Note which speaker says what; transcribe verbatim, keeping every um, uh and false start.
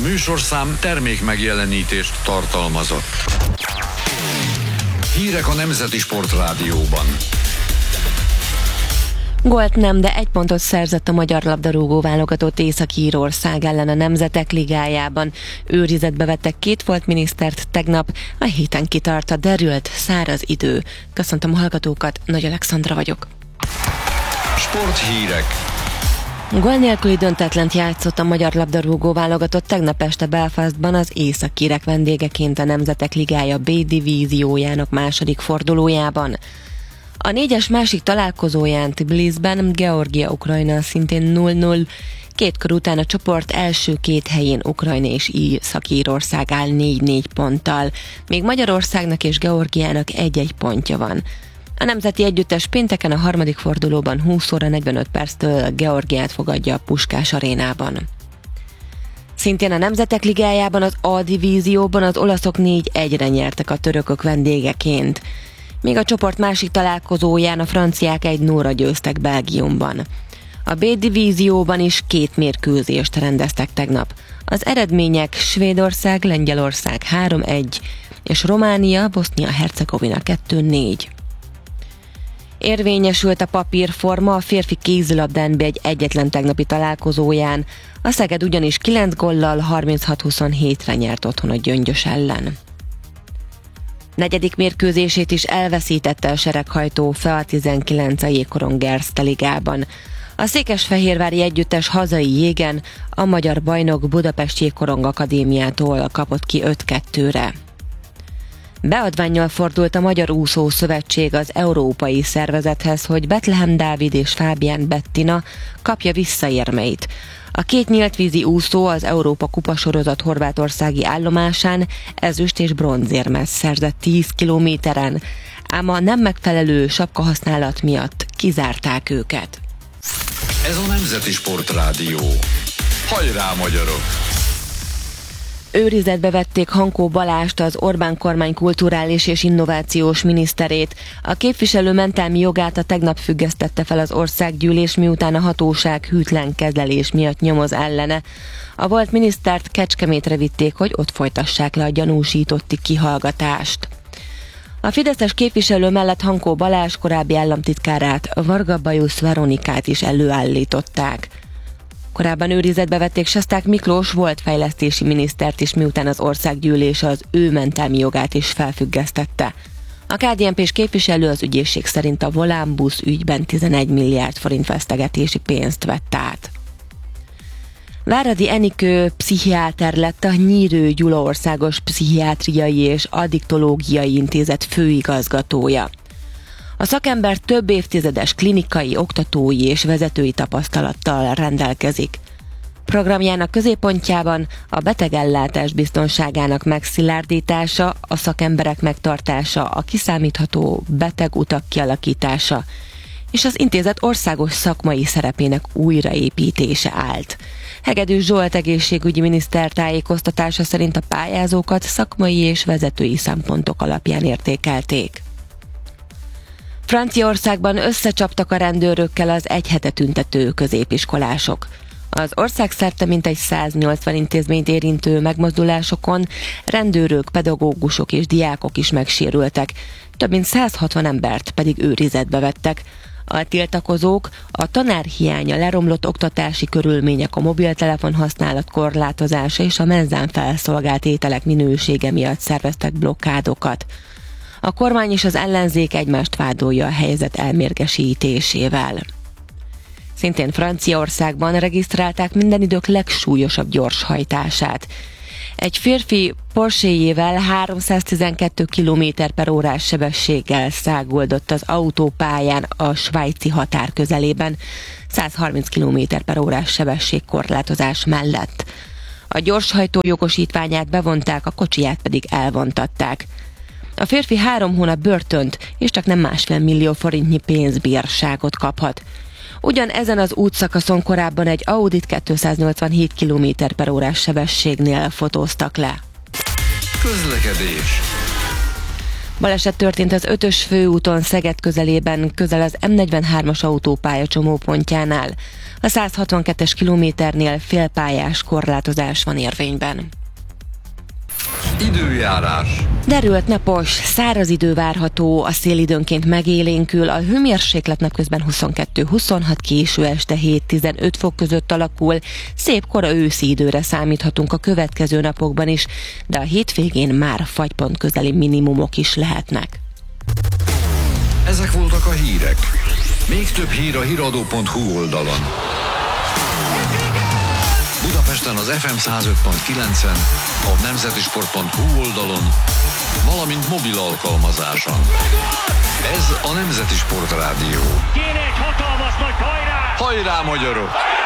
Speaker 1: műsorszám termék megjelenítést tartalmazott. Hírek a Nemzeti Sportrádióban.
Speaker 2: Gólt nem, de egy pontot szerzett a magyar labdarúgó válogatott Észak-Írország ellen a Nemzetek Ligájában. Őrizetbe vettek két volt minisztert tegnap, a héten kitart a derült, száraz idő. Köszöntöm a hallgatókat, Nagy Alexandra vagyok.
Speaker 1: Sporthírek.
Speaker 2: Gól nélküli döntetlent játszott a magyar labdarúgó válogatott tegnap este Belfastban az észak-írek vendégeként a Nemzetek Ligája B divíziójának második fordulójában. A négyes másik találkozóján Tbilisben Georgia-Ukrajna szintén nulla nulla, két kör után a csoport első két helyén Ukrajna és Észak-Írország áll négy négy ponttal, még Magyarországnak és Georgiának egy-egy pontja van. A nemzeti együttes pénteken a harmadik fordulóban húsz óra negyvenöt perctől Georgiát fogadja a Puskás arénában. Szintén a Nemzetek Ligájában az A divízióban az olaszok négy egyre nyertek a törökök vendégeként, míg a csoport másik találkozóján a franciák egy nulla győztek Belgiumban. A B divízióban is két mérkőzést rendeztek tegnap. Az eredmények Svédország, Lengyelország három egy és Románia, Bosznia-Hercegovina kettő négy. Érvényesült a papírforma a férfi kézilabda en bé egy egyetlen tegnapi találkozóján. A Szeged ugyanis kilenc góllal harminchat huszonhétre nyert otthon a Gyöngyös ellen. Negyedik mérkőzését is elveszítette a sereghajtó F E A tizenkilenc a jégkorong Erste Ligában. A székesfehérvári együttes hazai jégen a magyar bajnok Budapest Jégkorong Akadémiától kapott ki öt kettőre. Beadvánnyal fordult a Magyar Úszó Szövetség az európai szervezethez, hogy Betlehem Dávid és Fábián Bettina kapja vissza érmeit. A két nyíltvízi úszó az Európa Kupa sorozat horvátországi állomásán ezüst és bronzérmet szerzett tíz kilométeren, ám a nem megfelelő sapkahasználat miatt kizárták őket.
Speaker 1: Ez a Nemzeti Sportrádió. Hajrá, magyarok!
Speaker 2: Őrizetbe vették Hankó Balást, az Orbán kormány kulturális és innovációs miniszterét. A képviselő mentelmi jogát a tegnap függesztette fel az országgyűlés, miután a hatóság hűtlen kezelés miatt nyomoz ellene. A volt minisztert Kecskemétre vitték, hogy ott folytassák le a gyanúsítotti kihallgatást. A fideszes képviselő mellett Hankó Balázs korábbi államtitkárát, Varga Bajusz Veronikát is előállították. Korábban őrizetbe vették Sesták Miklós volt fejlesztési minisztert is, miután az országgyűlés az ő mentelmi jogát is felfüggesztette. A ká dé en pés képviselő az ügyészség szerint a Volánbusz ügyben tizenegy milliárd forint vesztegetési pénzt vett át. Váradi Enikő pszichiáter lett a Nyírő Gyula Országos Pszichiátriai és Addiktológiai Intézet főigazgatója. A szakember több évtizedes klinikai, oktatói és vezetői tapasztalattal rendelkezik. Programjának középpontjában a betegellátás biztonságának megszilárdítása, a szakemberek megtartása, a kiszámítható betegutak kialakítása és az intézet országos szakmai szerepének újraépítése állt. Hegedűs Zsolt egészségügyi miniszter tájékoztatása szerint a pályázókat szakmai és vezetői szempontok alapján értékelték. Franciaországban összecsaptak a rendőrökkel az egy hete tüntető középiskolások. Az országszerte mintegy száznyolcvan intézményt érintő megmozdulásokon rendőrök, pedagógusok és diákok is megsérültek, több mint száz hatvan embert pedig őrizetbe vettek. A tiltakozók a tanárhiány, a leromlott oktatási körülmények, a mobiltelefon használat korlátozása és a menzán felszolgált ételek minősége miatt szerveztek blokkádokat. A kormány és az ellenzék egymást vádolja a helyzet elmérgesítésével. Szintén Franciaországban regisztrálták minden idők legsúlyosabb gyorshajtását. Egy férfi Porsche-jével háromszáztizenkettő kilométer per órás sebességgel száguldott az autópályán a svájci határ közelében száz harminc kilométer per órás sebességkorlátozás mellett. A gyorshajtó jogosítványát bevonták, a kocsiját pedig elvontatták. A férfi három hónap börtönt és csak nem másfél millió forintnyi pénzbírságot kaphat. Ugyan ezen az útszakaszon korábban egy Audit kétszáznyolcvanhét kilométer per órás sebességnél fotóztak le.
Speaker 1: Közlekedés.
Speaker 2: Baleset történt az ötös főúton Szeged közelében, közel az em negyvenhármas autópálya csomópontjánál. A száz hatvankettes kilométernél félpályás korlátozás van érvényben.
Speaker 1: Időjárás.
Speaker 2: Derült napos, száraz idő várható, a szél időnként megélénkül, a hőmérséklet napközben huszonkettő-huszonhat, késő este hét-tizenöt fok között alakul, szép kora őszi időre számíthatunk a következő napokban is, de a hétvégén már fagypont közeli minimumok is lehetnek.
Speaker 1: Ezek voltak a hírek. Még több hír a híradó pont hu oldalon. Budapesten az ef em száz öt pont kilencen, a nemzetisport pont hu oldalon, valamint mobil alkalmazáson. Ez a Nemzeti Sport Rádió.
Speaker 3: Kéne egy hatalmas nagy hajrá!
Speaker 1: Hajrá, magyarok!